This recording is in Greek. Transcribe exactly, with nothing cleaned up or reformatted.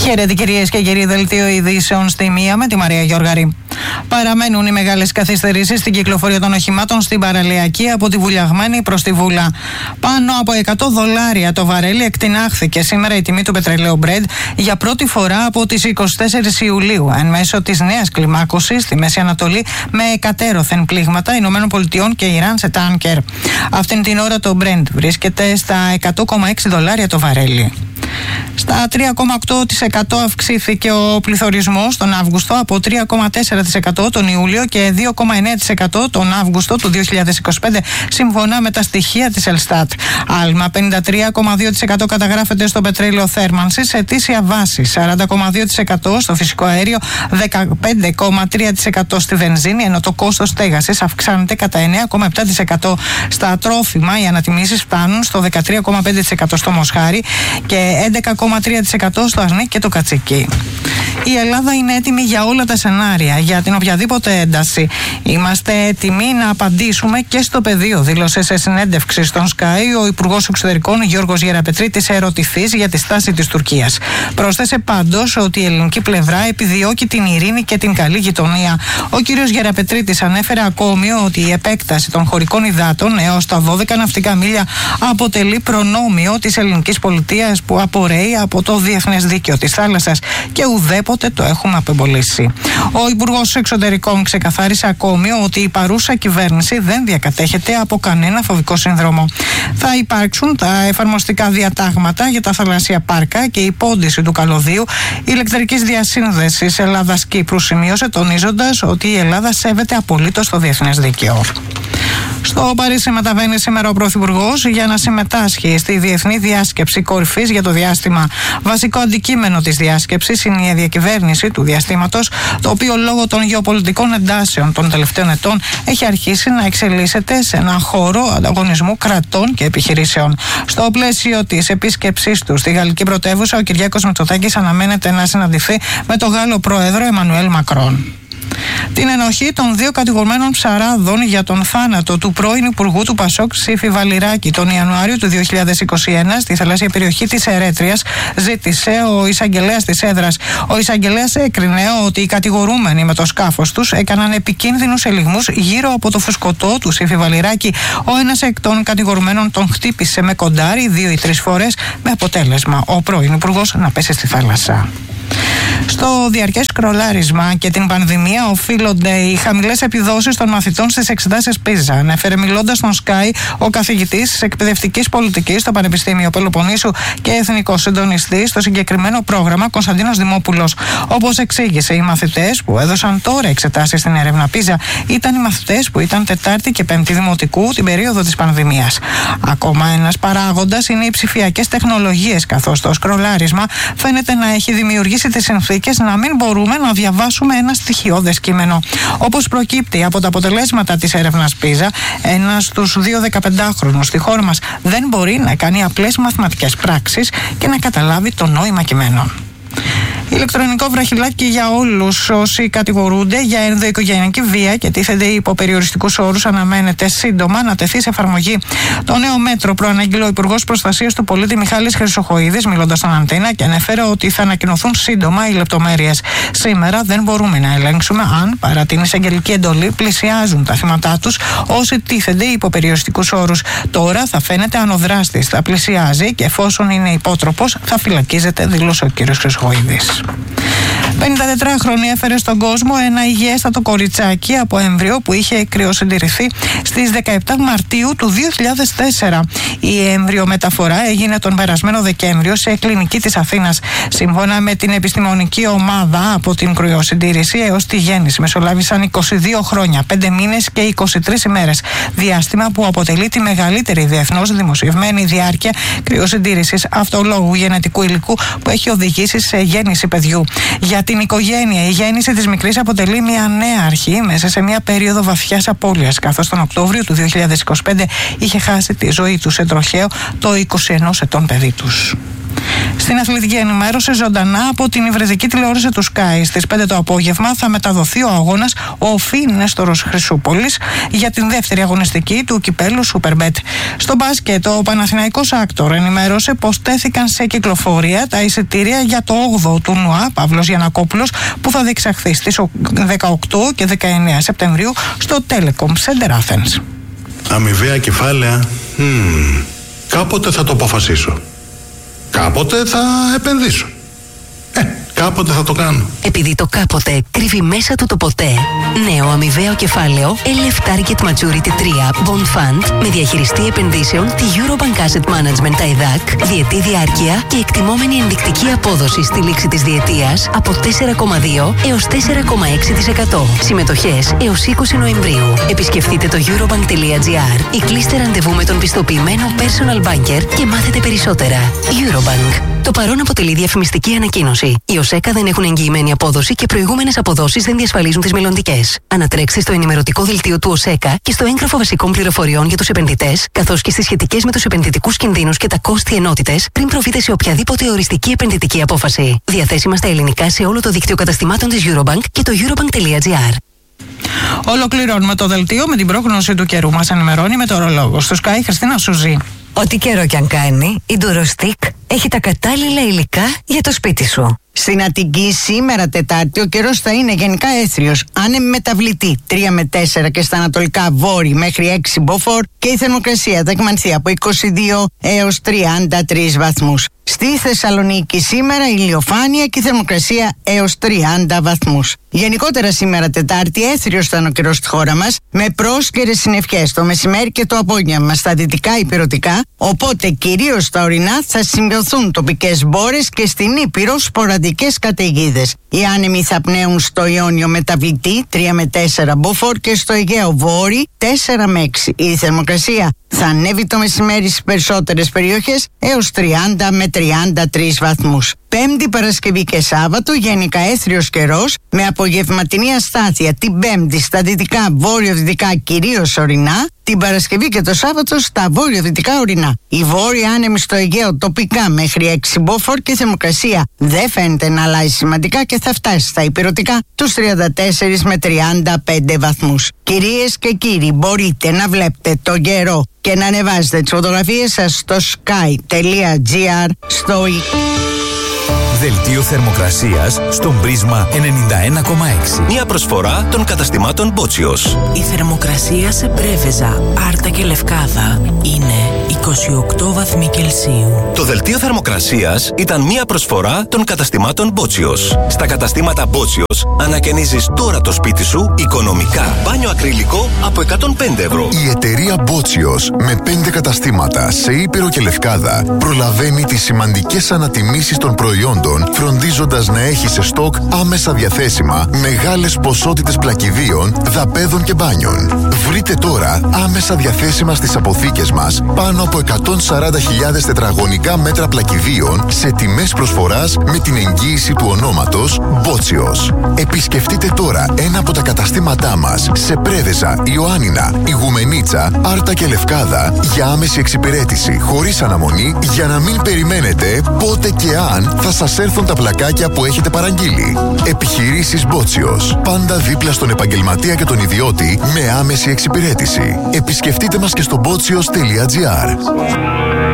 Χαίρετε κυρίες και κύριοι, δελτίο ειδήσεων στη μία με τη Μαρία Γιώργαρη. Παραμένουν οι μεγάλες καθυστερήσεις στην κυκλοφορία των οχημάτων στην παραλιακή από τη Βουλιαγμένη προς τη Βούλα. Πάνω από εκατό δολάρια το βαρέλι εκτινάχθηκε σήμερα η τιμή του πετρελαίου Brent για πρώτη φορά από τις είκοσι τέσσερις Ιουλίου, εν μέσω της νέας κλιμάκωσης στη Μέση Ανατολή με εκατέρωθεν πλήγματα Ηνωμένων Πολιτειών και Ιράν σε τάνκερ. Αυτήν την ώρα το Brent βρίσκεται στα εκατό κόμμα έξι δολάρια το βαρέλι. Στα τρία κόμμα οκτώ τοις εκατό αυξήθηκε ο πληθωρισμός τον Αύγουστο από τρία κόμμα τέσσερα τοις εκατό τον Ιούλιο και δύο κόμμα εννέα τοις εκατό τον Αύγουστο του δύο χιλιάδες είκοσι πέντε, σύμφωνα με τα στοιχεία της Ελστάτ. Άλμα πενήντα τρία κόμμα δύο τοις εκατό καταγράφεται στο πετρέλαιο θέρμανσης σε ετήσια βάση, σαράντα κόμμα δύο τοις εκατό στο φυσικό αέριο, δεκαπέντε κόμμα τρία τοις εκατό στη βενζίνη, ενώ το κόστος στέγασης αυξάνεται κατά εννέα κόμμα επτά τοις εκατό. Στα τρόφιμα οι ανατιμήσεις φτάνουν στο δεκατρία κόμμα πέντε τοις εκατό στο μοσχάρι και έντεκα κόμμα τρία τοις εκατό στο αρνί και το κατσίκι. Η Ελλάδα είναι έτοιμη για όλα τα σενάρια, για την οποιαδήποτε ένταση. Είμαστε έτοιμοι να απαντήσουμε και στο πεδίο, δήλωσε σε συνέντευξη στον Sky ο Υπουργός Εξωτερικών Γιώργος Γεραπετρίτης, ερωτηθής για τη στάση της Τουρκίας. Πρόσθεσε πάντως ότι η ελληνική πλευρά επιδιώκει την ειρήνη και την καλή γειτονία. Ο κ. Γεραπετρίτης ανέφερε ακόμη ότι η επέκταση των χωρικών υδάτων έως τα δώδεκα ναυτικά μίλια αποτελεί προνόμιο της ελληνικής πολιτείας που απορρέει από το διεθνές δίκαιο της θάλασσας και ουδέποτε το έχουμε απεμπολίσει. Ο Υπουργός Εξωτερικών ξεκαθάρισε ακόμη ότι η παρούσα κυβέρνηση δεν διακατέχεται από κανένα φοβικό σύνδρομο. Θα υπάρξουν τα εφαρμοστικά διατάγματα για τα θαλάσσια πάρκα και η πόντιση του καλωδίου ηλεκτρικής διασύνδεσης Ελλάδας-Κύπρου, σημείωσε, τονίζοντας ότι η Ελλάδα σέβεται απολύτως το διεθνές δίκαιο. Στο Παρίσι μεταβαίνει σήμερα ο Πρωθυπουργός για να συμμετάσχει στη Διεθνή Διάσκεψη Κορυφής για το διάστημα. Βασικό αντικείμενο της διάσκεψης είναι η διακυβέρνηση του διαστήματος, το οποίο λόγω των γεωπολιτικών εντάσεων των τελευταίων ετών έχει αρχίσει να εξελίσσεται σε έναν χώρο ανταγωνισμού κρατών και επιχειρήσεων. Στο πλαίσιο της επίσκεψής του στη γαλλική πρωτεύουσα, ο Κυριάκος Μητσοτάκης αναμένεται να συναντηθεί με τον Γάλλο πρόεδρο Εμμανουέλ Μακρόν. Την ενοχή των δύο κατηγορουμένων ψαράδων για τον θάνατο του πρώην Υπουργού του Πασόκ Σύφη Βαλιράκη τον Ιανουάριο του δύο χιλιάδες είκοσι ένα στη θαλάσσια περιοχή της Ερέτριας ζήτησε ο εισαγγελέας της έδρας. Ο εισαγγελέας έκρινε ότι οι κατηγορούμενοι με το σκάφος τους έκαναν επικίνδυνους ελιγμούς γύρω από το φουσκωτό του Σύφη Βαλιράκη. Ο ένας εκ των κατηγορουμένων τον χτύπησε με κοντάρι δύο ή τρεις φορές, με αποτέλεσμα ο πρώην Υπουργός να πέσει στη θάλασσα. Στο διαρκές σκρολάρισμα και την πανδημία οφείλονται οι χαμηλές επιδόσεις των μαθητών στις εξετάσεις πίζα. Ανέφερε μιλώντας στον Sky ο καθηγητής εκπαιδευτικής πολιτικής στο Πανεπιστήμιο Πελοποννήσου και εθνικός συντονιστής στο συγκεκριμένο πρόγραμμα Κωνσταντίνος Δημόπουλος. Όπως εξήγησε, οι μαθητές που έδωσαν τώρα εξετάσεις στην έρευνα πίζα ήταν οι μαθητές που ήταν Τετάρτη και Πέμπτη Δημοτικού την περίοδο της πανδημίας. Ακόμα ένας παράγοντας είναι οι ψηφιακές τεχνολογίες, καθώς το σκρολάρισμα φαίνεται να έχει δημιουργήσει τις συνθήκες να μην μπορούμε να διαβάσουμε ένα στοιχειώδες κείμενο. Όπως προκύπτει από τα αποτελέσματα της έρευνας πίζα, ένας στους δύο δεκαπεντάχρονους στη χώρα μας δεν μπορεί να κάνει απλές μαθηματικές πράξεις και να καταλάβει το νόημα κειμένων. Ηλεκτρονικό βραχυλάκι για όλους όσοι κατηγορούνται για ενδοοικογενειακή βία και τίθενται υπό περιοριστικούς όρους αναμένεται σύντομα να τεθεί σε εφαρμογή. Το νέο μέτρο προαναγγείλει ο Υπουργός Προστασίας του Πολίτη Μιχάλης Χρυσοχοΐδης, μιλώντας στον Αντένα, και ανέφερε ότι θα ανακοινωθούν σύντομα οι λεπτομέρειες. Σήμερα δεν μπορούμε να ελέγξουμε αν, παρά την εισαγγελική εντολή, πλησιάζουν τα θύματά τους όσοι τίθενται υπό περιοριστικούς όρους. Τώρα θα φαίνεται αν ο δράστης θα πλησιάζει και εφόσον είναι υπότροπος θα φυλακίζεται, δήλωσε ο κ. Χρυσοχοΐδης. πενηντατετράχρονη έφερε στον κόσμο ένα υγιέστατο κοριτσάκι από έμβριο που είχε κρυοσυντηρηθεί στις δεκαεπτά Μαρτίου του δύο χιλιάδες τέσσερα. Η εμβριομεταφορά έγινε τον περασμένο Δεκέμβριο σε κλινική της Αθήνας. Σύμφωνα με την επιστημονική ομάδα, από την κρυοσυντήρηση έως τη γέννηση μεσολάβησαν είκοσι δύο χρόνια, πέντε μήνες και είκοσι τρεις ημέρες. Διάστημα που αποτελεί τη μεγαλύτερη διεθνώς δημοσιευμένη διάρκεια κρυοσυντήρησης αυτολόγου γενετικού υλικού που έχει οδηγήσει σε γέννηση παιδιού. Για την οικογένεια, η γέννηση της μικρής αποτελεί μια νέα αρχή μέσα σε μια περίοδο βαθιάς απώλειας, καθώς τον Οκτώβριο του δύο χιλιάδες είκοσι πέντε είχε χάσει τη ζωή του σε τροχαίο το είκοσι ενός ετών παιδί τους. Στην Στην αθλητική ενημέρωση ζωντανά από την υβριδική τηλεόραση του Sky. Στις πέντε το απόγευμα θα μεταδοθεί ο αγώνας ΟΦΗ Νέστορος Χρυσούπολης για την δεύτερη αγωνιστική του κυπέλου Superbet. Στο μπάσκετ, ο Παναθηναϊκός Άκτορ ενημέρωσε πως τέθηκαν σε κυκλοφορία τα εισιτήρια για το όγδοο τουρνουά Παύλος Γιαννακόπουλος που θα διεξαχθεί στις δεκαοκτώ και δεκαεννέα Σεπτεμβρίου στο Telecom Center Athens. Αμοιβαία κεφάλαια. Hmm. Κάποτε θα το αποφασίσω. Κάποτε θα επενδύσω. Ε, κάποτε θα το κάνω. Επειδή το κάποτε κρύβει μέσα του το ποτέ. Νέο αμοιβαίο κεφάλαιο L F Target Maturity τρία Bond Fund με διαχειριστή επενδύσεων τη Eurobank Asset Management τα ΕΔΑΚ, διετή διάρκεια και εκτιμόμενη ενδεικτική απόδοση στη λήξη της διετίας από τέσσερα κόμμα δύο έως τέσσερα κόμμα έξι τοις εκατό. Συμμετοχές έως είκοσι Νοεμβρίου. Επισκεφτείτε το eurobank τελεία gr ή κλείστε ραντεβού με τον πιστοποιημένο personal banker και μάθετε περισσότερα. Eurobank. Το παρόν αποτελεί διαφημιστική ανακοίνωση. Οι ΟΣΕΚΑ δεν έχουν εγγυημένη απόδοση και προηγούμενες αποδόσεις δεν διασφαλίζουν τις μελλοντικές. Ανατρέξτε στο ενημερωτικό δελτίο του ΟΣΕΚΑ και στο έγγραφο βασικών πληροφοριών για τους επενδυτές, καθώς και στις σχετικές με τους επενδυτικούς κινδύνους και τα κόστη ενότητες, πριν προβείτε σε οποιαδήποτε οριστική επενδυτική απόφαση. Διαθέσιμα στα ελληνικά σε όλο το δίκτυο καταστημάτων της Eurobank και το eurobank τελεία gr. Ολοκληρώνουμε το δελτίο με την πρόγνωση του καιρού. Μας ενημερώνει μετεωρολόγος στο Sky Χριστίνα Σουζή. Ό,τι καιρό κι αν κάνει, η Durostic έχει τα κατάλληλα υλικά για το σπίτι σου. Στην Αττική σήμερα Τετάρτη ο καιρός θα είναι γενικά έθριος, άνεμη μεταβλητή τρία με τέσσερα και στα ανατολικά βόρει μέχρι έξι μποφόρ και η θερμοκρασία θα εκμανθεί από είκοσι δύο έως τριάντα τρεις βαθμούς. Στη Θεσσαλονίκη σήμερα ηλιοφάνεια και η θερμοκρασία έως τριάντα βαθμούς. Γενικότερα σήμερα Τετάρτη έθριος θα είναι ο καιρός στη χώρα μας με πρόσκαιρες συννεφιές το μεσημέρι και το απόγευμα στα δυτικά υπηρετικά, οπότε κυρίως στα ορεινά θα σημειωθούν τοπικές μπόρες και στην Ήπειρο σποραδικές καταιγίδες. Οι άνεμοι θα πνέουν στο Ιόνιο μεταβλητή τρία με τέσσερα μποφόρ και στο Αιγαίο βόρει τέσσερα με έξι. Η θερμοκρασία θα ανέβει το μεσημέρι στις περισσότερες περιοχές έως τριάντα με τριάντα τρεις βαθμούς. Πέμπτη, Παρασκευή και Σάββατο γενικά έθριος καιρός με απογευματινή αστάθεια την Πέμπτη στα δυτικά βόρειο-δυτικά κυρίως ορεινά, την Παρασκευή και το Σάββατο στα βόρειο-δυτικά ορεινά. Η βόρεια άνεμη στο Αιγαίο τοπικά μέχρι έξι μποφόρ και η θερμοκρασία δεν φαίνεται να αλλάζει σημαντικά και θα φτάσει στα υπηρετικά τους τριάντα τέσσερα με τριάντα πέντε βαθμούς. Κυρίες και κύριοι, μπορείτε να βλέπετε τον καιρό και να ανεβάζετε τις φωτογραφίες σας στο sky τελεία gr στο Δελτίο θερμοκρασίας στον Πρίσμα ενενήντα ένα κόμμα έξι. Μια προσφορά των καταστημάτων Μπότσιος. Η θερμοκρασία σε Πρέβεζα, Άρτα και Λευκάδα είναι είκοσι οκτώ βαθμοί Κελσίου. Το δελτίο θερμοκρασίας ήταν μια προσφορά των καταστημάτων Μπότσιος. Στα καταστήματα Μπότσιος ανακαινίζεις τώρα το σπίτι σου οικονομικά. Μπάνιο ακριλικό από εκατόν πέντε ευρώ. Η εταιρεία Μπότσιος με πέντε καταστήματα σε Ήπειρο και Λευκάδα προλαβαίνει τις σημαντικές ανατιμήσεις των προϊόντων, φροντίζοντας να έχει σε στόκ άμεσα διαθέσιμα μεγάλες ποσότητες πλακιδίων, δαπέδων και μπάνιων. Βρείτε τώρα άμεσα διαθέσιμα στις αποθήκες μας πάνω από εκατόν σαράντα χιλιάδες τετραγωνικά μέτρα πλακιδίων σε τιμές προσφοράς με την εγγύηση του ονόματος Μπότσιος. Επισκεφτείτε τώρα ένα από τα καταστήματά μας σε Πρέβεζα, Ιωάννινα, Ιγουμενίτσα, Άρτα και Λευκάδα για άμεση εξυπηρέτηση χωρίς αναμονή για να μην περιμένετε πότε και αν θα σας έρθουν τα πλακάκια που έχετε παραγγείλει. Επιχειρήσεις Μπότσιος. Πάντα δίπλα στον επαγγελματία και τον ιδιώτη με άμεση εξυπηρέτηση. Επισκεφτείτε μας και στο μπότσιος τελεία gr.